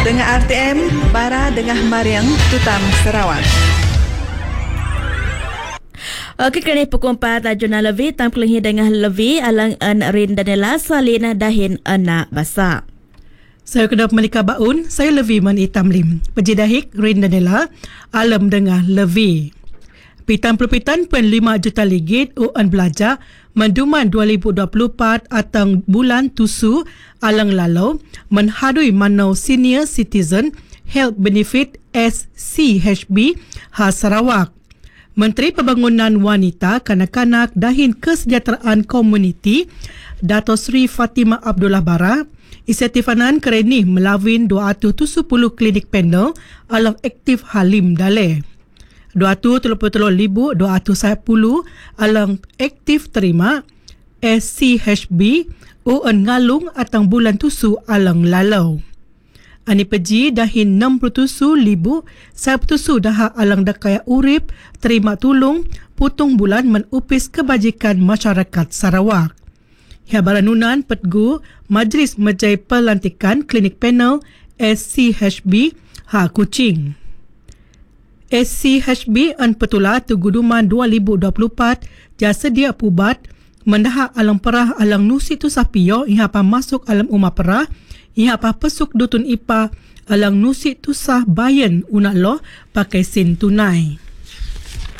Tengah RTM, Bara Dengah Mariang, Tutam, Sarawak. Okey, kerana pukul 4 tajuna lebih, tam kelenghi dengan lebih alang en rin danela salina dahin anak basa. Saya kena Melika Baun, saya Levi Man Itam Lim. Pejidahik rin danela alam dengan Levi. Pitan perpitan pen 5 juta ligit UN belajar menduman 2024 atang bulan tusu alang lalu menhadui manau senior citizen health benefit SCHB ha Sarawak. Menteri Pembangunan Wanita, Kanak-kanak dahin Kesejahteraan Komuniti Dato' Sri Fatimah Abdullah Bara isetifanan kereni melawin 270 klinik panel alang aktif Halim Daleh. 233,210 alang aktif terima SCHB UN ngalung atang bulan tusu alang lalau. Ani peji dahin 67,000 sabtusu dah alang dakaya urip terima tulung putung bulan menupis kebajikan masyarakat Sarawak. Baranunan petgu Majlis Majai Pelantikan Klinik Panel SCHB ha Kuching. SCHB an petula tu guduman 2024 jasa dia pubat mendahak alang perah alang nusi tu sapio iha pa masuk alam umah perah iha pa pesuk dutun ipa alang nusi tu sah bayan unak lo pakai sin tunai.